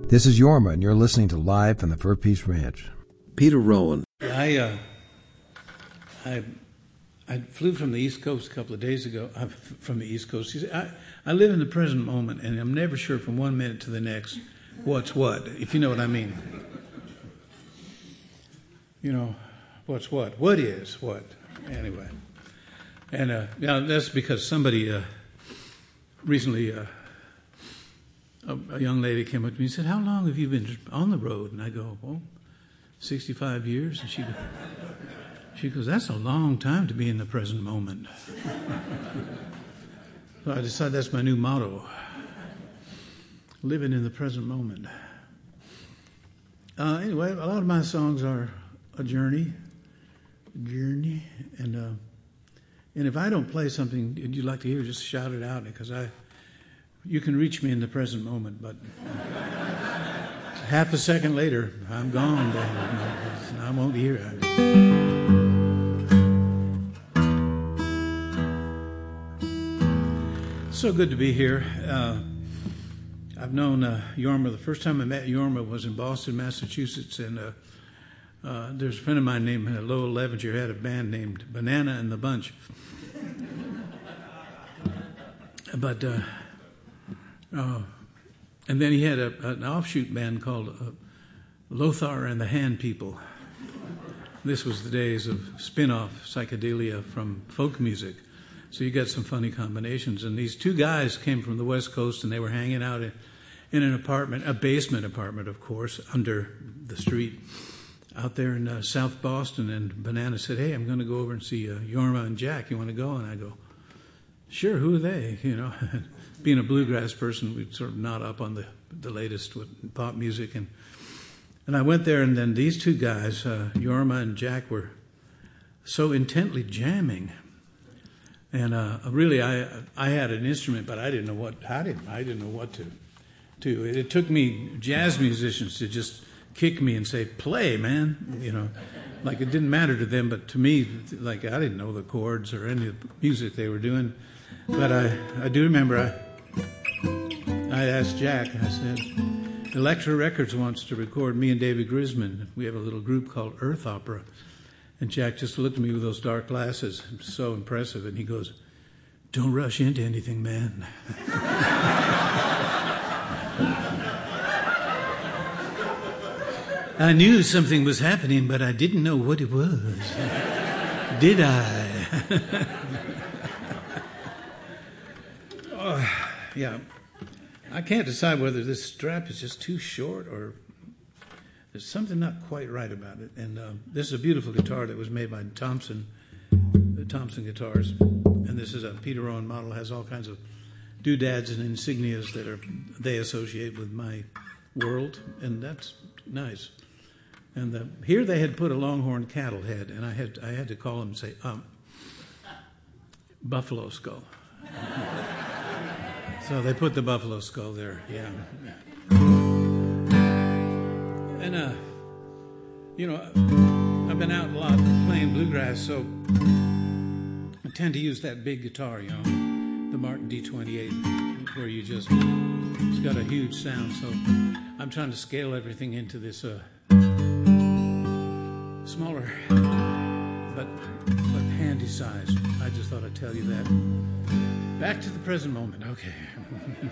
This is Yorma, and you're listening to Live from the Fur Peace Ranch. Peter Rowan. I flew from the East Coast a couple of days ago. From the East Coast. I live in the present moment, and I'm never sure from one minute to the next what's what, if you know what I mean. You know, what's what? What is what? Anyway. And that's because somebody recently, a young lady came up to me and said, "How long have you been on the road?" And I go, "Well, 65 years." And she goes, "That's a long time to be in the present moment." So I decided that's my new motto. Living in the present moment. Anyway, a lot of my songs are a journey, and if I don't play something you'd like to hear, just shout it out, because you can reach me in the present moment, but half a second later, I'm gone. I won't hear it. So good to be here. I've known Yorma. The first time I met Yorma was in Boston, Massachusetts, and there's a friend of mine named Lowell Levenger, had a band named Banana and the Bunch. But and then he had an offshoot band called Lothar and the Hand People. This was the days of spin-off psychedelia from folk music. So you got some funny combinations. And these two guys came from the West Coast, and they were hanging out in an apartment, a basement apartment, of course, under the street out there in South Boston. And Banana said, "Hey, I'm going to go over and see Yorma and Jack. You want to go?" And I go, "Sure, who are they?" You know, being a bluegrass person, we're sort of not up on the latest with pop music. And I went there, and then these two guys, Yorma and Jack, were so intently jamming. And really, I had an instrument, but I didn't know what to do. It took me jazz musicians to just kick me and say, "Play, man," you know, like it didn't matter to them, but to me, like I didn't know the chords or any of the music they were doing. But I do remember I asked Jack. I said, "Elektra Records wants to record me and David Grisman. We have a little group called Earth Opera." And Jack just looked at me with those dark glasses, so impressive, and he goes, "Don't rush into anything, man." I knew something was happening, but I didn't know what it was. Did I? Yeah. I can't decide whether this strap is just too short or there's something not quite right about it. And this is a beautiful guitar that was made by Thompson, the Thompson Guitars. And this is a Peter Rowan model, has all kinds of doodads and insignias that they associate with my world, and that's nice. And here they had put a longhorn cattle head, and I had to call them and say, buffalo skull. So they put the buffalo skull there, yeah. And, you know, I've been out a lot playing bluegrass, so I tend to use that big guitar, you know, the Martin D28, where it's got a huge sound. So I'm trying to scale everything into this smaller but handy size. I just thought I'd tell you that. Back to the present moment, okay.